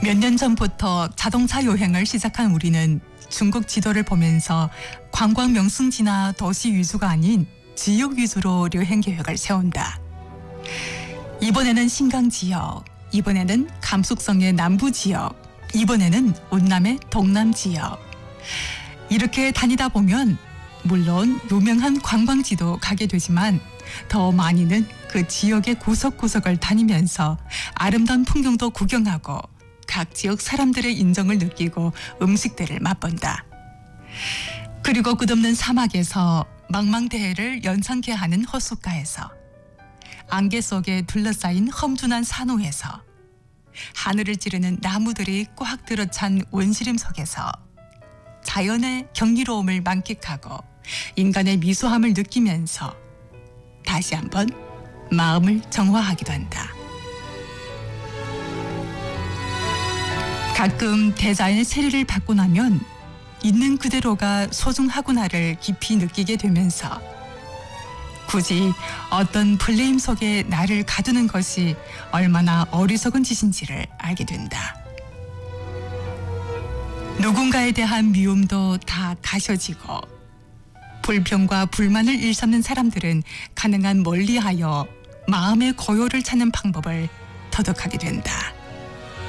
몇 년 전부터 자동차 여행을 시작한 우리는 중국 지도를 보면서 관광 명승지나 도시 위주가 아닌 지역 위주로 여행 계획을 세운다. 이번에는 신강 지역, 이번에는 감속성의 남부 지역, 이번에는 운남의 동남 지역. 이렇게 다니다 보면 물론 유명한 관광지도 가게 되지만 더 많이는 그 지역의 구석구석을 다니면서 아름다운 풍경도 구경하고 각 지역 사람들의 인정을 느끼고 음식들을 맛본다. 그리고 끝없는 사막에서 망망대해를 연상케 하는 호숫가에서 안개 속에 둘러싸인 험준한 산호에서 하늘을 찌르는 나무들이 꽉 들어찬 원시림 속에서 자연의 경이로움을 만끽하고 인간의 미소함을 느끼면서 다시 한번 마음을 정화하기도 한다. 가끔 대자연의 세례를 받고 나면 있는 그대로가 소중하구나를 깊이 느끼게 되면서 굳이 어떤 플레임 속에 나를 가두는 것이 얼마나 어리석은 짓인지를 알게 된다. 누군가에 대한 미움도 다 가셔지고 불평과 불만을 일삼는 사람들은 가능한 멀리하여 마음의 고요를 찾는 방법을 터득하게 된다.